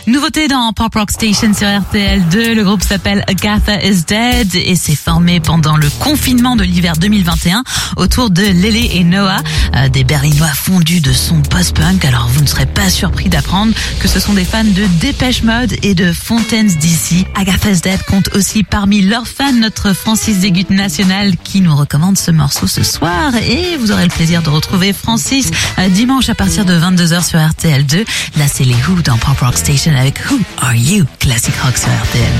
Nouveauté dans Pop Rock Station sur RTL2, le groupe s'appelle Agatha is Dead et s'est formé pendant le confinement de l'hiver 2021 autour de Lele et Noah, des Berlinois fondus de son post-punk. Alors vous ne serez pas surpris d'apprendre que ce sont des fans de Depeche Mode et de Fontaines DC. Agatha is Dead compte aussi parmi leurs fans notre Francis Zégut National qui nous recommande ce morceau ce soir et vous aurez le plaisir de retrouver Francis dimanche à partir de 22h sur RTL2. Là c'est les Who dans Pop Rock Station avec Who Are You, classique rock sur RTL.